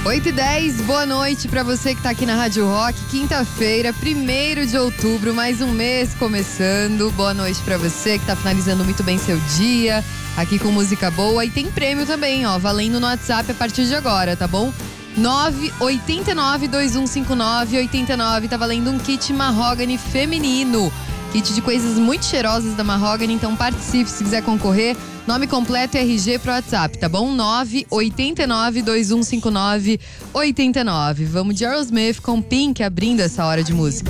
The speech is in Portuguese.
8h10, boa noite pra você que tá aqui na Rádio Rock. Quinta-feira, 1º de outubro, mais um mês começando. Boa noite pra você que tá finalizando muito bem seu dia, aqui com música boa. E tem prêmio também, ó, valendo no WhatsApp a partir de agora, tá bom? 989-2159-89, tá valendo um kit Mahogany feminino. Kit de coisas muito cheirosas da Mahogany, então participe se quiser concorrer. Nome completo e RG pro WhatsApp, tá bom? 989-2159-89. Vamos de Aerosmith com Pink abrindo essa hora de música.